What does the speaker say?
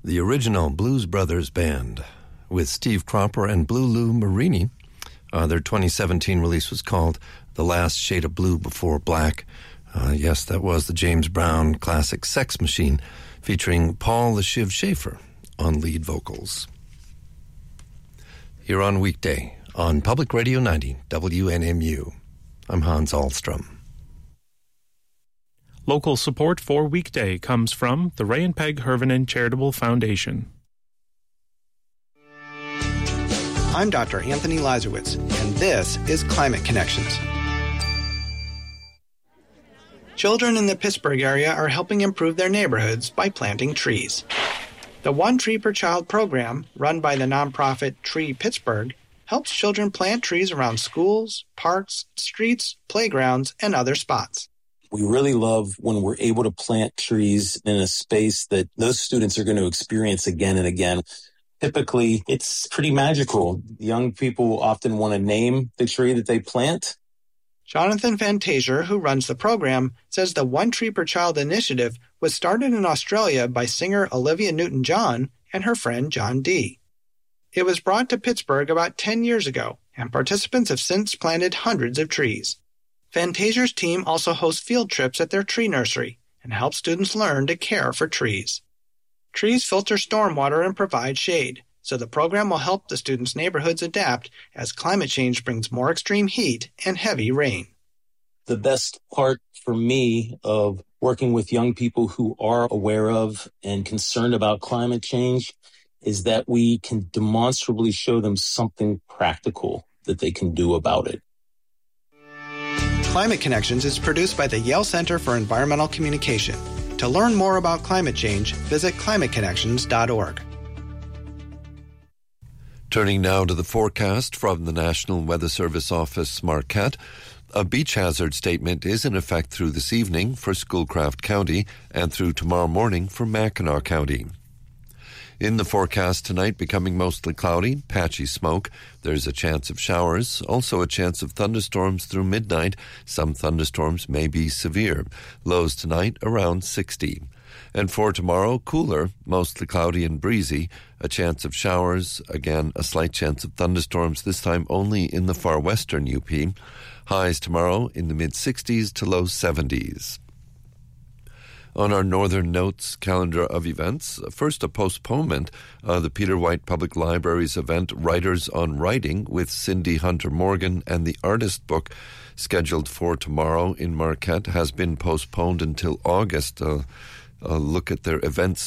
the original Blues Brothers Band with Steve Cropper and Blue Lou Marini. Their 2017 release was called The Last Shade of Blue Before Black. Yes, that was the James Brown classic Sex Machine, featuring Paul the Shiv Schaefer on lead vocals. Here on Weekday on Public Radio 90, WNMU. I'm Hans Ahlstrom. Local support for Weekday comes from the Ray and Peg Hervinen Charitable Foundation. I'm Dr. Anthony Lazarowitz, and this is Climate Connections. Children in the Pittsburgh area are helping improve their neighborhoods by planting trees. The One Tree Per Child program, run by the nonprofit Tree Pittsburgh, helps children plant trees around schools, parks, streets, playgrounds, and other spots. We really love when we're able to plant trees in a space that those students are going to experience again and again. Typically, it's pretty magical. Young people often want to name the tree that they plant. Jonathan Fantasia, who runs the program, says the One Tree Per Child initiative was started in Australia by singer Olivia Newton-John and her friend John Dee. It was brought to Pittsburgh about 10 years ago, and participants have since planted hundreds of trees. Fantasia's team also hosts field trips at their tree nursery and helps students learn to care for trees. Trees filter stormwater and provide shade, so the program will help the students' neighborhoods adapt as climate change brings more extreme heat and heavy rain. The best part for me of working with young people who are aware of and concerned about climate change is that we can demonstrably show them something practical that they can do about it. Climate Connections is produced by the Yale Center for Environmental Communication. To learn more about climate change, visit climateconnections.org. Turning now to the forecast from the National Weather Service Office, Marquette. A beach hazard statement is in effect through this evening for Schoolcraft County and through tomorrow morning for Mackinac County. In the forecast tonight, becoming mostly cloudy, patchy smoke. There's a chance of showers, also a chance of thunderstorms through midnight. Some thunderstorms may be severe. Lows tonight around 60. And for tomorrow, cooler, mostly cloudy and breezy. A chance of showers, again a slight chance of thunderstorms, this time only in the far western UP. Highs tomorrow in the mid-60s to low 70s. On our Northern Notes calendar of events, first a postponement of the Peter White Public Library's event Writers on Writing with Cindy Hunter Morgan and the Artist Book, scheduled for tomorrow in Marquette, has been postponed until August. A look at their events